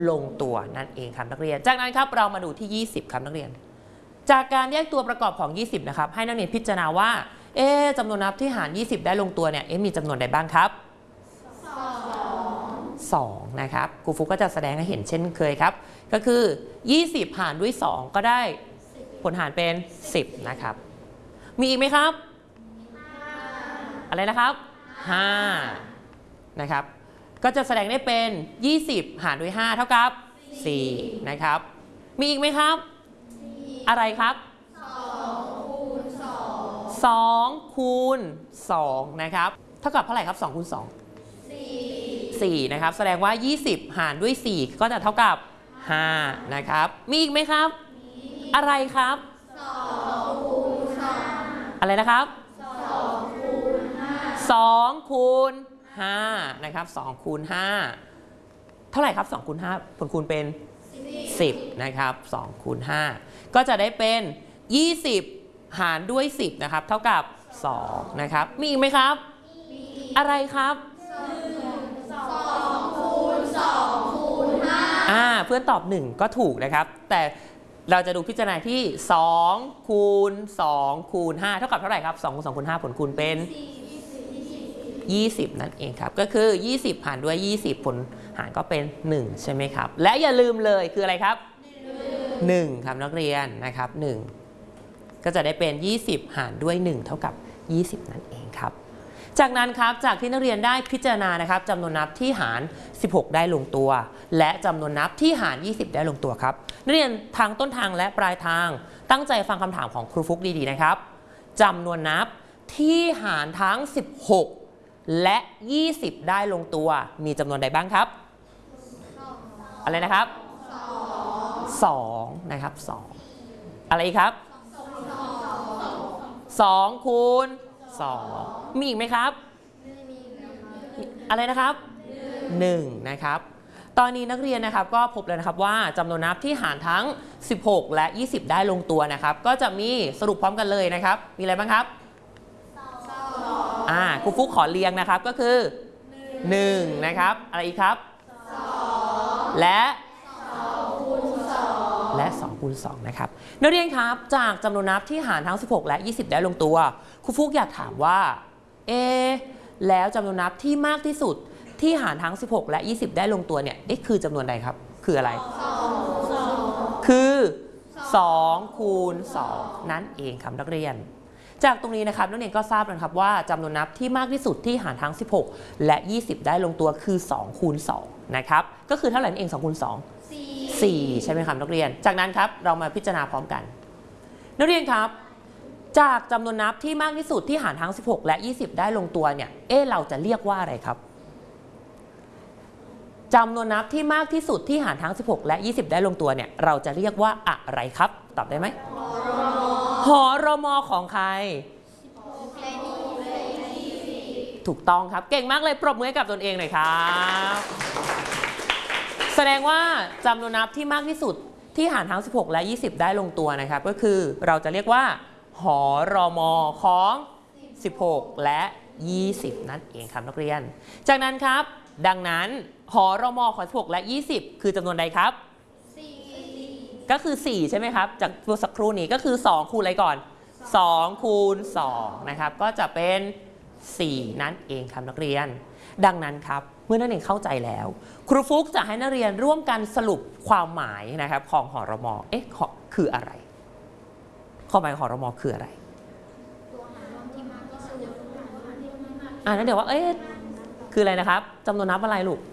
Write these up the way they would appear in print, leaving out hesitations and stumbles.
ลงตัวนั่นเองครับนักเรียนจากนั้นครับเรามาดูที่20ครับนักเรียนจากการแยกตัวประกอบของ20นะครับให้นักเรียนพิจารณาว่าจำนวนนับที่หาร20ได้ลงตัวเนี่ยมีจำนวนใดบ้างครับ2นะครับครูฟุกก็จะแสดงให้เห็นเช่นเคยครับก็คือ20หารด้วย2ก็ได้ผลหารเป็น10นะครับมีอีกไหมครับอะไรนะครับ5นะครับก็จะแสดงได้เป็น20หารด้วย5เท่ากับ4นะครับมีอีกไหมครับอะไรครับ2คูณ2นะครับเท่ากับเท่าไหร่ครับ2คูณ2 4นะครับแสดงว่า20หารด้วย4ก็จะเท่ากับ5นะครับมีอีกไหมครับอะไรครับ2คูณ5อะไรนะครับ2คูณ5นะครับ2คูณ5เท่าไหร่ครับ2คูณ5ผลคูณเป็น10นะครับ2คูณ5ก็จะได้เป็น20หารด้วย10นะครับเท่ากับ2นะครับมีอีกไหมครับอะไรครับ2คูณ2คูณ5เพื่อนตอบ1ก็ถูกนะครับแต่เราจะดูพิจารณาที่2คูณ2คูณ5เท่ากับเท่าไหร่ครับ2คูณ2คูณ5ผลคูณเป็น20นั่นเองครับก็คือ20หารด้วย20ผลหารก็เป็น1ใช่ไหมครับและอย่าลืมเลยคืออะไรครับ1ครับนักเรียนนะครับ1ก็จะได้เป็น20หารด้วย1เท่ากับ20นั่นเองครับจากนั้นครับจากที่นักเรียนได้พิจารณานะครับจำนวนนับที่หาร16ได้ลงตัวและจำนวนนับที่หาร20ได้ลงตัวครับนักเรียนทางต้นทางและปลายทางตั้งใจฟังคำถามของครูฟุกดีๆนะครับจำนวนนับที่หารทั้ง16และ20ได้ลงตัวมีจำนวนใดบ้างครับอะไรนะครับ2นะครับ2อะไรอีกครับ2คูณ2มีอีกไหมครับอะไรนะครับ1นะครับตอนนี้นักเรียนนะครับก็พบแล้วนะครับว่าจำนวนนับที่หารทั้ง16และ20ได้ลงตัวนะครับก็จะมีสรุปพร้อมกันเลยนะครับมีอะไรบ้างครับครูฟุกขอเรียงนะครับก็คือ1นะครับอะไรอีกครับ2และ2คูณ2นะครับนักเรียนครับจากจำนวนนับที่หารทั้ง16และ20ได้ลงตัวครูฟุกอยากถามว่าแล้วจำนวนนับที่มากที่สุดที่หารทั้ง16และ20ได้ลงตัวเนี่ยคือจำนวนใดครับคืออะไรคือ2คูณ2นั่นเองครับนักเรียนจากตรงนี้นะครับนักเรียนก็ทราบแล้วครับว่าจำนวนนับที่มากที่สุดที่หารทั้ง16และ20ได้ลงตัวคือ2คูณ2นะครับก็คือเท่าไหร่นั่นเอง2คูณ2 4ใช่ไหมครับนักเรียนจากนั้นครับเรามาพิจารณาพร้อมกันนักเรียนครับจากจำนวนนับที่มากที่สุดที่หารทั้ง16และ20ได้ลงตัวเนี่ยเราจะเรียกว่าอะไรครับจำนวนนับที่มากที่สุดที่หารทั้ง16และ20ได้ลงตัวเนี่ยเราจะเรียกว่าอะไรครับตอบได้ไหมหรม.ของใครถูกต้องครับเก่งมากเลยปรบมือให้กับตนเองหน่อยครับแสดงว่าจำนวนนับที่มากที่สุดที่หารทั้ง16และ20ได้ลงตัวนะครับก็คือเราจะเรียกว่าหรม.ของ16และ20นั่นเองครับนักเรียนจากนั้นครับดังนั้นหรม.ของ16และ20คือจำนวนใดครับ4ก็คือ4ใช่ไหมครับจากตัวสักครู่นี้ก็คือ2คูณอะไรก่อน2คูณ2นะครับก็จะเป็น4นั่นเองครับนักเรียนดังนั้นครับเมื่อนักเรียนเข้าใจแล้วครูฟุกจะให้นักเรียนร่วมกันสรุปความหมายนะครับของหรม.คืออะไรความหมายของหรม.คืออะไรนั่นเดี๋ยวว่าคืออะไรนะครับจำนวนนับอะไรลูก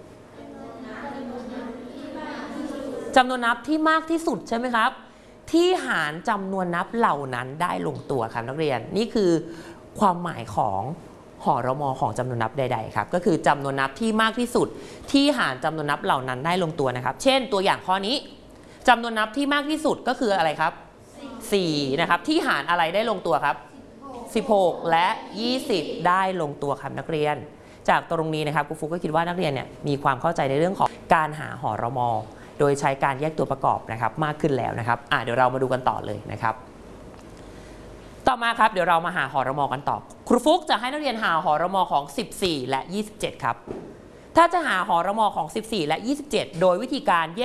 จำนวนนับที่มากที่สุดใช่ไหมครับที่หารจำนวนนับเหล่านั้นได้ลงตัวครับนักเรียนนี่คือความหมายของหรม.ของจำนวนนับใดๆครับก็คือจำนวนนับที่มากที่สุดที่หารจำนวนนับเหล่านั้นได้ลงตัวนะครับเช่นตัวอย่างข้อนี้จำนวนนับที่มากที่สุดก็คืออะไรครับ4นะครับที่หารอะไรได้ลงตัวครับ16และ20ได้ลงตัวครับนักเรียนจากตรงนี้นะครับครูฟุกก็คิดว่านักเรียนเนี่ยมีความเข้าใจในเรื่องของการหาหรม.โดยใช้การแยกตัวประกอบนะครับมากขึ้นแล้วนะครับเดี๋ยวเรามาดูกันต่อเลยนะครับต่อมาครับเดี๋ยวเรามาหาหรม.กันต่อครูฟุกจะให้นักเรียนหาหรม.ของ14และ27ครับถ้าจะหาหรม.ของ14และ27โดยวิธีการแย